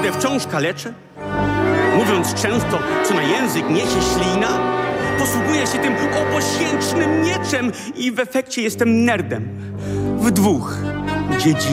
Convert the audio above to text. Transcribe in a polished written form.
Urodę wciąż kaleczę? Mówiąc często, co na język niesie ślina, posługuję się tym oboświętnym mieczem i w efekcie jestem nerdem w dwóch dziedzinach.